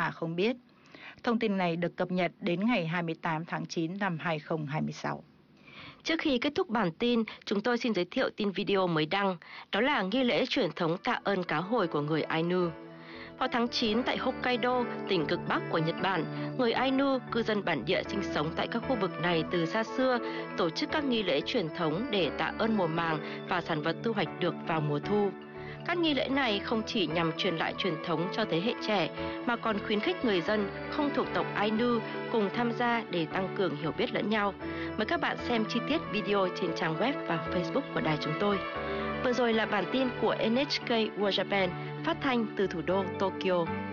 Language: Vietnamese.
mà không biết. Thông tin này được cập nhật đến ngày 28 tháng 9 năm 2026. Trước khi kết thúc bản tin, chúng tôi xin giới thiệu tin video mới đăng, đó là nghi lễ truyền thống tạ ơn cá hồi của người Ainu. Vào tháng 9 tại Hokkaido, tỉnh cực Bắc của Nhật Bản, người Ainu, cư dân bản địa sinh sống tại các khu vực này từ xa xưa, tổ chức các nghi lễ truyền thống để tạ ơn mùa màng và sản vật thu hoạch được vào mùa thu. Các nghi lễ này không chỉ nhằm truyền lại truyền thống cho thế hệ trẻ, mà còn khuyến khích người dân không thuộc tộc Ainu cùng tham gia để tăng cường hiểu biết lẫn nhau. Mời các bạn xem chi tiết video trên trang web và Facebook của đài chúng tôi. Vừa rồi là bản tin của NHK World Japan phát thanh từ thủ đô Tokyo.